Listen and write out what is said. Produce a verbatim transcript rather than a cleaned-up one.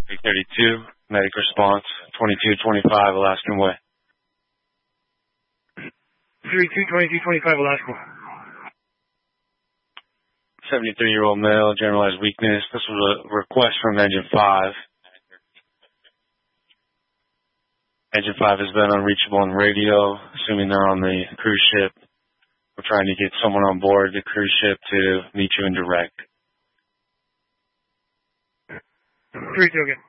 eight thirty-two, medic response, twenty-two twenty-five, Alaskan Way. thirty-two, twenty-two, twenty-five, Alaskan Way. seventy-three-year-old male, generalized weakness. This was a request from Engine five. Engine five has been unreachable on radio, assuming they're on the cruise ship. We're trying to get someone on board the cruise ship to meet you in direct. three two again.